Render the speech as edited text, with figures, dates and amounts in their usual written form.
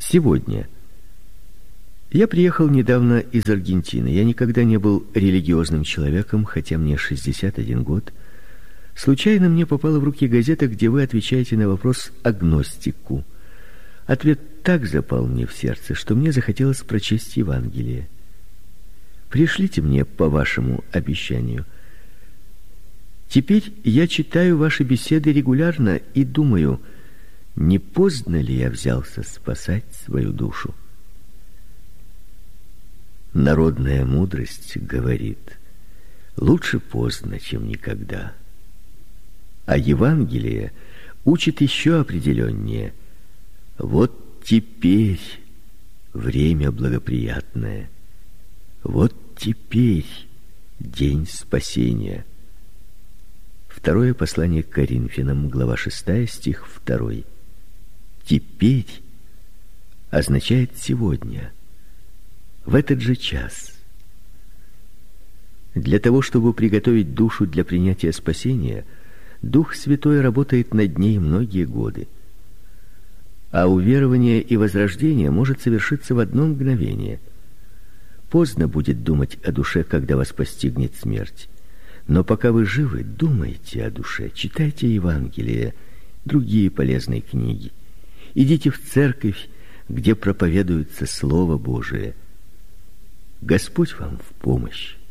Сегодня. Я приехал недавно из Аргентины. Я никогда не был религиозным человеком, хотя мне 61 год. Случайно мне попала в руки газета, где вы отвечаете на вопрос агностику. Ответ так запал мне в сердце, что мне захотелось прочесть Евангелие. Пришлите мне по вашему обещанию. Теперь я читаю ваши беседы регулярно и думаю, не поздно ли я взялся спасать свою душу? Народная мудрость говорит: лучше поздно, чем никогда. А Евангелие учит еще определеннее: вот теперь время благоприятное, вот теперь день спасения. Второе послание к Коринфянам, глава 6, стих 2. Теперь означает сегодня, в этот же час. Для того, чтобы приготовить душу для принятия спасения, Дух Святой работает над ней многие годы. А уверование и возрождение может совершиться в одно мгновение. Поздно будет думать о душе, когда вас постигнет смерть. Но пока вы живы, думайте о душе, читайте Евангелие, другие полезные книги. Идите в церковь, где проповедуется Слово Божие. Господь вам в помощь.